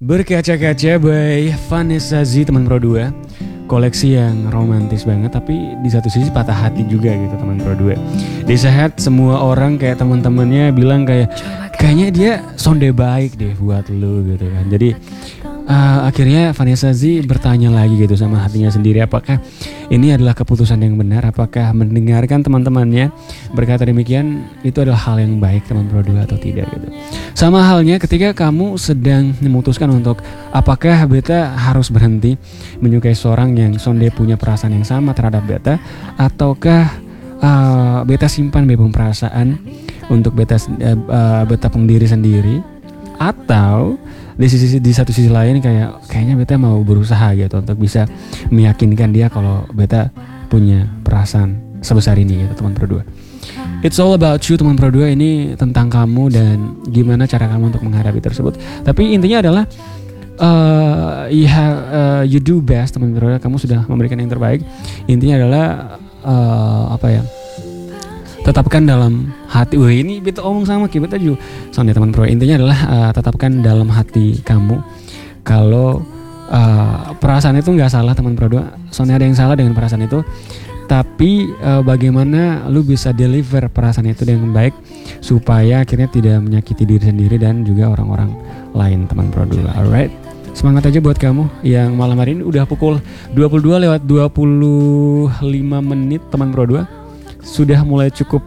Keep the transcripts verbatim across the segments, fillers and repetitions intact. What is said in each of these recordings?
Berkaca-kaca by Vanessa Z, teman Pro dua. Koleksi yang romantis banget, tapi di satu sisi patah hati juga gitu teman Pro dua. Di saat semua orang kayak teman-temannya bilang kayak kayaknya dia sonde baik deh buat lu gitu kan. Jadi uh, akhirnya Vanessa Z bertanya lagi gitu sama hatinya sendiri, apakah ini adalah keputusan yang benar, apakah mendengarkan teman-temannya berkata demikian itu adalah hal yang baik teman Pro dua atau tidak gitu. Sama halnya ketika kamu sedang memutuskan untuk apakah beta harus berhenti menyukai seorang yang sonde punya perasaan yang sama terhadap beta, ataukah uh, beta simpan bebas perasaan untuk beta uh, beta pendiri sendiri, atau di sisi di satu sisi lain kayak kayaknya beta mau berusaha gitu untuk bisa meyakinkan dia kalau beta punya perasaan sebesar ini gitu teman Pro dua. It's all about you teman Pro dua, ini tentang kamu dan gimana cara kamu untuk menghadapi tersebut. Tapi intinya adalah uh, you, have, uh, you do best teman Pro dua, kamu sudah memberikan yang terbaik. Intinya adalah uh, apa ya? Tetapkan dalam hati. Wah, ini beta omong sama kita juga soalnya teman Pro. Intinya adalah uh, tetapkan dalam hati kamu kalau uh, perasaan itu nggak salah teman Pro dua. Soalnya ada yang salah dengan perasaan itu. Tapi uh, bagaimana lu bisa deliver perasaan itu dengan baik supaya akhirnya tidak menyakiti diri sendiri dan juga orang-orang lain teman Pro dua. Alright, semangat aja buat kamu yang malam hari ini udah pukul dua puluh dua lewat dua puluh lima menit teman Pro dua. Sudah mulai cukup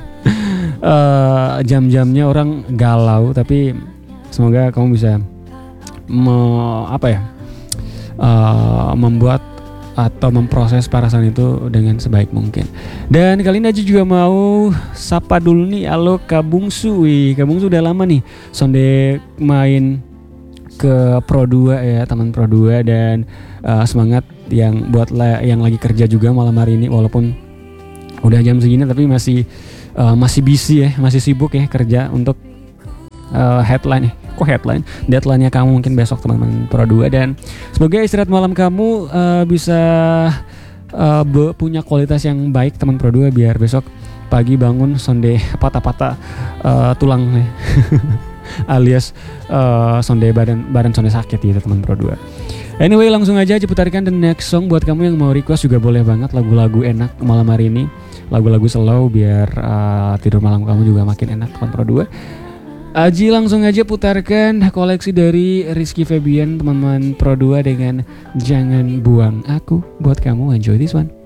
uh, jam-jamnya orang galau, tapi semoga kamu bisa me, apa ya uh, membuat atau memproses perasaan itu dengan sebaik mungkin. Dan kali ini aja juga mau sapa dulu nih, halo Kak Bungsu. Wih, Kak Bungsu udah lama nih sonde main ke Pro dua ya, teman Pro dua, dan uh, semangat yang buat la- yang lagi kerja juga malam hari ini, walaupun udah jam segini tapi masih uh, masih busy ya, masih sibuk ya kerja untuk uh, headline ya. Kok headline? Deadline-nya kamu mungkin besok teman-teman Pro dua, dan semoga istirahat malam kamu uh, bisa uh, be- punya kualitas yang baik teman Pro dua, biar besok pagi bangun sonde patah-patah uh, tulang nih. Alias uh, sonde badan badan sonde sakit gitu teman Pro dua. Anyway, langsung aja putarkan the next song. Buat kamu yang mau request juga boleh banget lagu-lagu enak malam hari ini, lagu-lagu slow biar uh, tidur malam kamu juga makin enak teman Pro dua. Aji, langsung aja putarkan koleksi dari Rizky Febian teman-teman Pro dua dengan Jangan Buang Aku. Buat kamu, enjoy this one.